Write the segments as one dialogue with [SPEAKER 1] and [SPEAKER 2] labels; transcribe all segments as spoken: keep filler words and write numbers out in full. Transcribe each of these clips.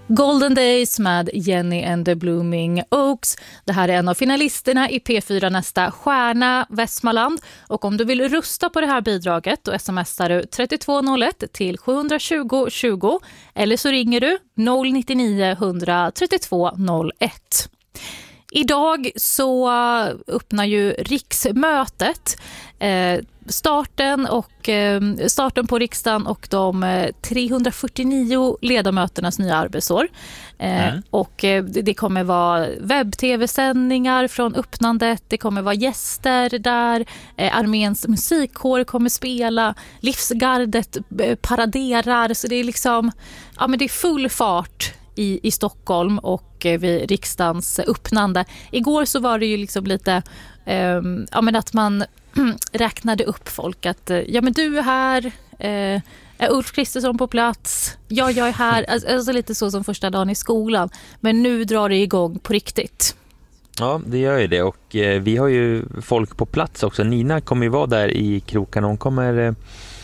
[SPEAKER 1] Golden Days med Jenny and the Blooming Oaks. Det här är en av finalisterna i P fyra Nästa stjärna Västmanland. Och om du vill rösta på det här bidraget då smsar du tre två noll ett till sju tjugo tjugo eller så ringer du noll nio nio ett noll tre två noll ett. Idag så öppnar ju riksmötet. Eh, starten och eh, starten på riksdagen och de eh, trehundrafyrtionio ledamöternas nya arbetsår. Eh, mm. Och eh, det kommer vara webb-tv-sändningar från öppnandet. Det kommer vara gäster där. Eh, arméns musikkår kommer spela. Livsgardet eh, paraderar. Så det är liksom, ja men det är full fart i, i Stockholm och eh, vid riksdagens öppnande. Igår så var det ju liksom lite eh, ja men att man räknade upp folk att ja men du är här, eh, är Ulf Kristersson på plats, ja jag är här, alltså lite så som första dagen i skolan, men nu drar det igång på riktigt.
[SPEAKER 2] Ja, det gör ju det och eh, vi har ju folk på plats också. Nina kommer ju vara där i krokarna, hon kommer eh,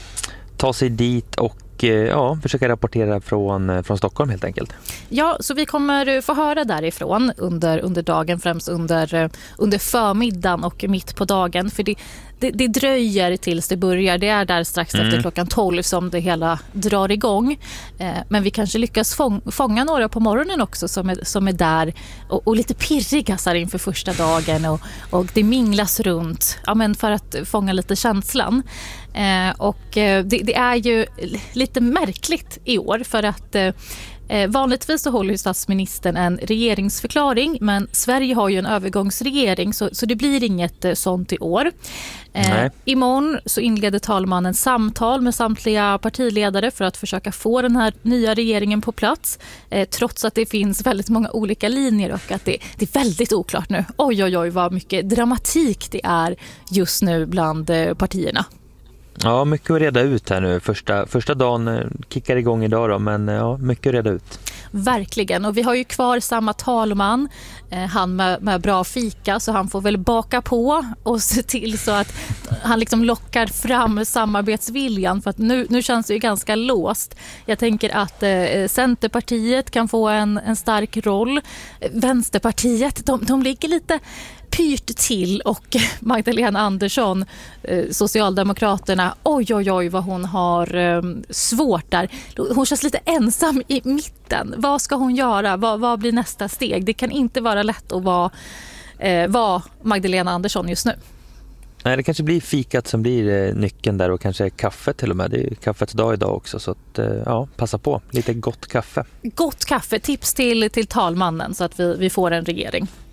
[SPEAKER 2] ta sig dit och ja, försöka rapportera från, från Stockholm helt enkelt.
[SPEAKER 1] Ja, så vi kommer få höra därifrån under, under dagen, främst under, under förmiddagen och mitt på dagen. För det, det, det dröjer tills det börjar. Det är där strax mm. efter klockan tolv som det hela drar igång. Eh, men vi kanske lyckas fång, fånga några på morgonen också som är, som är där och, och lite pirriga så här inför första dagen. Och, och det minglas runt ja, men för att fånga lite känslan. Eh, och eh, det, det är ju lite märkligt i år för att eh, vanligtvis så håller ju statsministern en regeringsförklaring, men Sverige har ju en övergångsregering så, så det blir inget eh, sånt i år. Eh, imorgon så inleder talmannen samtal med samtliga partiledare för att försöka få den här nya regeringen på plats, eh, trots att det finns väldigt många olika linjer och att det, det är väldigt oklart nu. Oj oj oj vad mycket dramatik det är just nu bland eh, partierna.
[SPEAKER 2] Ja, mycket att reda ut här nu. Första, första dagen kickar igång idag då, men ja, mycket att reda ut.
[SPEAKER 1] Verkligen, och vi har ju kvar samma talman, eh, han med, med bra fika, så han får väl baka på och se till så att han liksom lockar fram samarbetsviljan, för att nu, nu känns det ju ganska låst. Jag tänker att eh, Centerpartiet kan få en, en stark roll. Vänsterpartiet, de, de ligger lite pyrt till och Magdalena Andersson, eh, Socialdemokraterna, oj oj oj vad hon har eh, svårt där. Hon känns lite ensam i mitten. Vad ska hon göra? Vad, vad blir nästa steg? Det kan inte vara lätt att vara, eh, vara Magdalena Andersson just nu.
[SPEAKER 2] Nej, det kanske blir fikat som blir eh, nyckeln där och kanske kaffe till och med. Det är ju kaffets dag idag också så att eh, ja, passa på. Lite gott kaffe.
[SPEAKER 1] Gott kaffe, tips till, till talmannen så att vi, vi får en regering.